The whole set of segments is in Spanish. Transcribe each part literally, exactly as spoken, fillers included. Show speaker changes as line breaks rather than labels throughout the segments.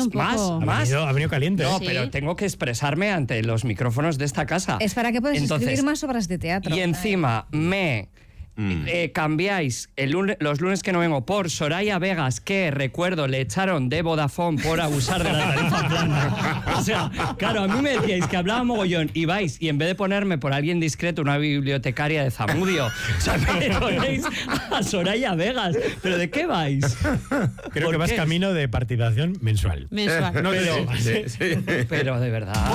un poco.
más,
Ha
más.
venido, ha venido caliente.
No,
Sí.
pero tengo que expresarme ante los micrófonos de esta casa.
Es para que puedas
Entonces,
escribir más obras de teatro.
Y encima me
Mm.
eh, cambiáis el lunes- los lunes que no vengo por Soraya Vegas, que recuerdo le echaron de Vodafone por abusar de la tarifa plana. O sea, claro, a mí me decíais que hablaba mogollón y vais y en vez de ponerme por alguien discreto una bibliotecaria de Zamudio, o sea, me ponéis a Soraya Vegas. ¿Pero de qué vais?
Creo
¿Por
que vas
qué?
camino de partidación mensual.
Mensual.
No,
Pero-
pero,
Sí, sí.
Pero de verdad.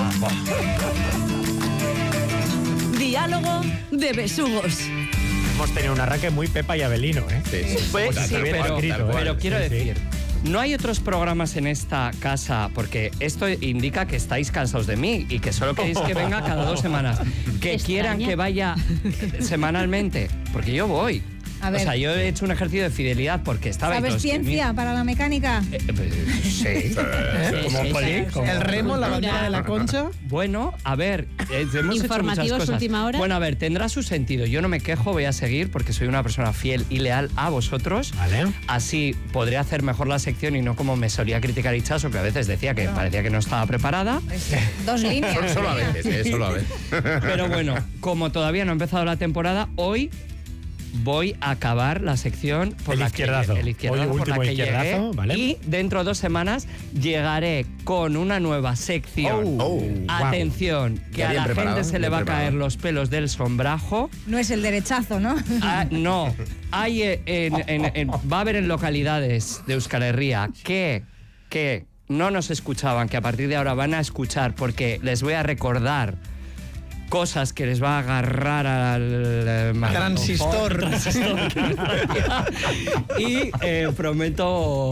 Diálogo de besugos.
hemos tenido un arranque muy Pepa y Abelino, ¿eh?
Sí, sí.
Pues
Tal
sí,
cual,
pero,
tal cual.
pero quiero
Sí, sí.
decir, no hay otros programas en esta casa, porque esto indica que estáis cansados de mí y que solo queréis que venga cada dos semanas. Que
Extraña.
quieran que vaya semanalmente, porque yo voy.
A ver.
O sea, yo he hecho un ejercicio de fidelidad porque estaba...
¿Sabes ciencia para la mecánica?
Sí.
Como
Sí,
Poli,
sí.
como-
El remo, la bandera de la concha.
Bueno, a ver, eh, hemos hecho muchas
Informativos
cosas.
última hora.
Bueno, a ver, tendrá su sentido. Yo no me quejo, voy a seguir porque soy una persona fiel y leal a vosotros.
Vale.
Así podré hacer mejor la sección y no como me solía criticar Ichazo, que a veces decía que parecía que no estaba preparada.
Es dos líneas.
Solo, solo a veces, ¿eh? Solo a veces.
Pero bueno, como todavía no ha empezado la temporada, hoy voy a acabar la sección por
El
la
izquierdazo.
que el izquierdazo
Hoy
por la
último
que
izquierdazo,
llegué,
¿vale?
y dentro de dos semanas llegaré con una nueva sección.
Oh, wow.
Atención, que
Ya
a
bien
la
preparado,
gente se le
bien
va a
preparado.
caer los pelos del sombrajo.
No es el derechazo, ¿no?
Ah, no, hay eh, en- en- en- va a haber en localidades de Euskal Herria que, que no nos escuchaban, que a partir de ahora van a escuchar porque les voy a recordar cosas que les va a agarrar al eh,
Transistor.
transistor. Y eh, prometo...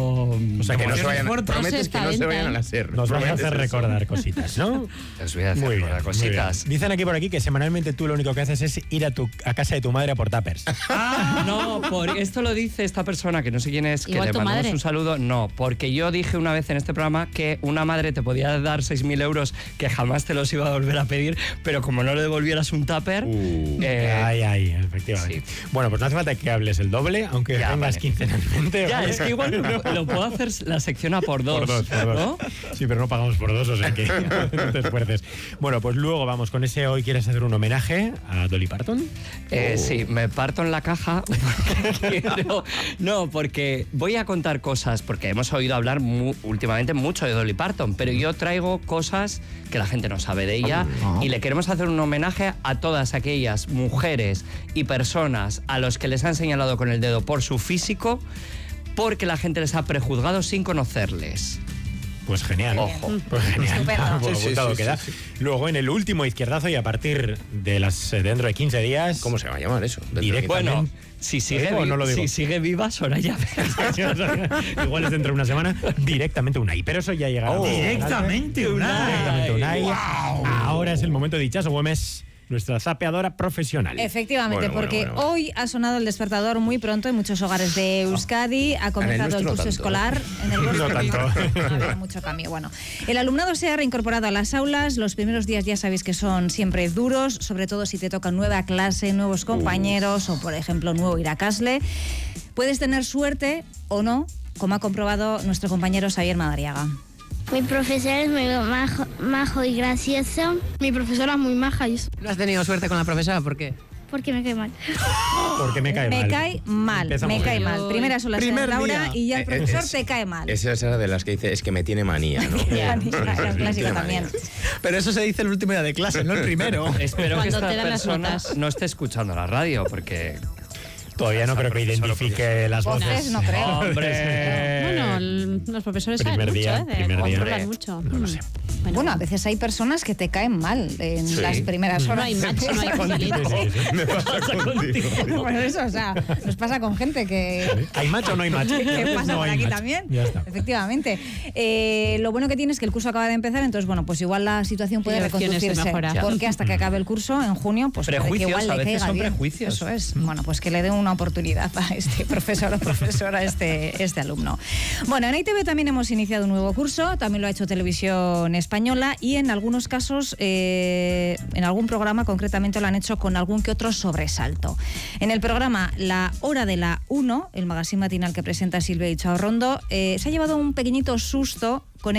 O sea,
Que no se vayan,
fuertes.
prometes que no se vayan a la SER.
Nos vas a
Prometes
hacer
eso.
recordar cositas, ¿no?
Les voy a hacer
Muy bien,
recordar
muy
cositas.
bien. Dicen aquí por aquí que semanalmente tú lo único que haces es ir a tu a casa de tu madre a por tuppers.
Ah, no, por esto lo dice esta persona que no sé quién es, que
Igual
le
tu
mandamos
madre.
un saludo. No, porque yo dije una vez en este programa que una madre te podía dar seis mil euros que jamás te los iba a volver a pedir, pero como no le devolvieras un tupper,
Uh.
eh,
Ay, ay, efectivamente. Bueno, pues no hace falta que hables el doble, aunque
Ya,
vengas
vale.
quincenalmente.
ya,
¿vale?
es que igual lo, lo puedo hacer la sección a por dos,
Por dos, por dos.
¿no?
Sí, pero no pagamos por dos, o sea que no te esfuerces. Bueno, pues luego vamos con ese. Hoy quieres hacer un homenaje a Dolly Parton.
Eh, sí, me parto en la caja. Porque quiero- no, porque voy a contar cosas, porque hemos oído hablar mu- últimamente mucho de Dolly Parton, pero yo traigo cosas que la gente no sabe de ella y le queremos hacer un homenaje a todas aquellas mujeres y personas a los que les han señalado con el dedo por su físico, porque la gente les ha prejuzgado sin conocerles.
Pues genial.
Ojo.
Pues genial.
Estupendo.
Pues
Sí, sí,
apuntado
sí,
queda.
sí,
Luego en el último izquierdazo y a partir de las eh, dentro de quince días.
¿Cómo se va a llamar eso? Dentro de
Directo.
quince-
Bueno,
También.
si sigue,
¿Lo digo o no lo
vi-
digo?
si sigue viva, Soraya Vegas.
Igual es dentro de una semana directamente Unai. Pero eso ya llegará.
Oh.
Directamente, Unai.
Directamente Unai. Ahora es el momento de Ichazo Güemes, nuestra zapeadora profesional.
Efectivamente,
Bueno, bueno,
porque
bueno, bueno.
hoy ha sonado el despertador muy pronto en muchos hogares de Euskadi. Ha comenzado el
nuestro no
curso
tanto,
escolar. En el vuestro
No tanto.
Ha habido mucho cambio. Bueno, el alumnado se ha reincorporado a las aulas. Los primeros días ya sabéis que son siempre duros, sobre todo si te toca nueva clase, nuevos compañeros o, por ejemplo, nuevo Iracasle. Puedes tener suerte o no, como ha comprobado nuestro compañero Xavier Madariaga.
Mi profesor es muy majo, majo y gracioso. Mi profesora es muy maja y eso,
¿No has tenido suerte con la profesora? ¿Por qué?
porque me cae mal.
Porque me cae
Me
mal.
cae mal,
Empezamos
me cae
bien.
mal. Primeras olas en
Primer
Laura
día.
y ya el
Eh,
profesor
es-
te cae mal.
Esa es la de las que dice, es que me tiene manía, ¿no?
Ya, era un clásico
Tiene
también.
manía.
Pero eso se dice el último día de clase, no el primero.
Espero que
Cuando
esta
te dan las
persona
notas.
no esté escuchando la radio, porque...
Todavía no
Esa
creo que
profesora,
identifique las
Voces,
voces.
no creo.
¡Hombre!
Bueno, el- los profesores
Primer
saben
día,
mucho, ¿eh?
primer día.
Controlan mucho.
No lo
Mm.
sé.
Bueno, a veces hay personas que te caen mal en
Sí.
las primeras horas.
No hay macho, no hay facilito.
Sí, sí, sí.
Me pasa contigo.
Por eso, o sea, nos pasa con gente que...
¿Hay match o no hay match?
¿Qué pasa
No
por
hay
aquí
match.
también?
Ya está.
Efectivamente. Eh, lo bueno que tiene es que el curso acaba de empezar, entonces, bueno, pues igual la situación puede
Y opciones de
reconducirse.
mejora.
Porque hasta que acabe el curso, en junio, pues puede que
Prejuicios,
igual
a
le
veces
caiga
son
bien.
prejuicios.
Eso es. Bueno, pues que le den una oportunidad a este profesor o profesora, este, este alumno. Bueno, en I T V también hemos iniciado un nuevo curso, también lo ha hecho Televisión Española y en algunos casos, eh, en algún programa concretamente lo han hecho con algún que otro sobresalto. En el programa La Hora de la uno, el magazine matinal que presenta Silvia Ichaurrondo, eh, se ha llevado un pequeñito susto con